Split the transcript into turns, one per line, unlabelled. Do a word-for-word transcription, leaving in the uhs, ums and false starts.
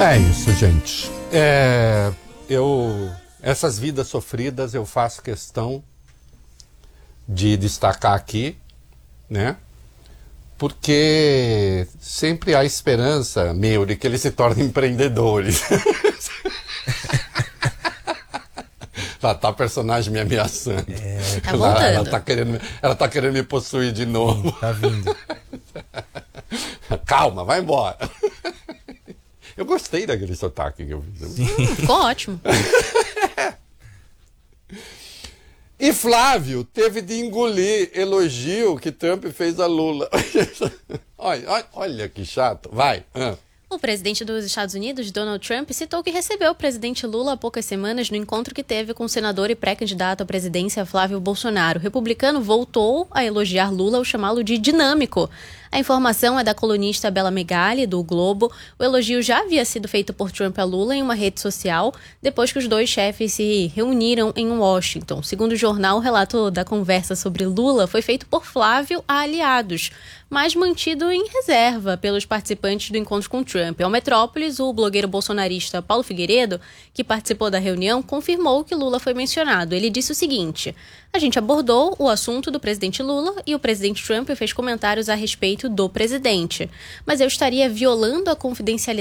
É isso, gente. É, eu, essas vidas sofridas eu faço questão de destacar aqui, né? Porque sempre há esperança, meu, de que eles se tornem empreendedores. Lá tá a personagem me ameaçando.
É,
tá
ela,
voltando.
ela, tá querendo, ela tá querendo me possuir de novo.
Sim, tá vindo.
Calma, vai embora. Eu gostei daquele sotaque que eu fiz.
Ficou ótimo.
E Flávio teve de engolir elogio que Trump fez a Lula. olha, olha, olha que chato. Vai. Ah.
O presidente dos Estados Unidos, Donald Trump, citou que recebeu o presidente Lula há poucas semanas no encontro que teve com o senador e pré-candidato à presidência Flávio Bolsonaro. O republicano voltou a elogiar Lula ao chamá-lo de dinâmico. A informação é da colunista Bela Megali, do O Globo. O elogio já havia sido feito por Trump a Lula em uma rede social, depois que os dois chefes se reuniram em Washington. Segundo o jornal, o relato da conversa sobre Lula foi feito por Flávio a aliados, mas mantido em reserva pelos participantes do encontro com Trump. Ao Metrópolis, o blogueiro bolsonarista Paulo Figueiredo, que participou da reunião, confirmou que Lula foi mencionado. Ele disse o seguinte: a gente abordou o assunto do presidente Lula e o presidente Trump fez comentários a respeito do presidente, mas eu estaria violando a confidencialidade